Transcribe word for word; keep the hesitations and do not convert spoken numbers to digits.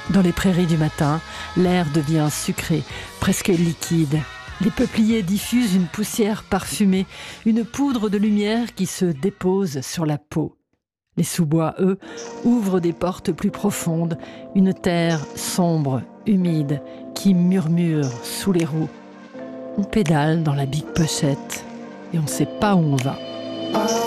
Dans les prairies du matin, l'air devient sucré, presque liquide. Les peupliers diffusent une poussière parfumée, une poudre de lumière qui se dépose sur la peau. Les sous-bois, eux, ouvrent des portes plus profondes, une terre sombre, humide, qui murmure sous les roues. On pédale dans la Big Pochette et on ne sait pas où on va.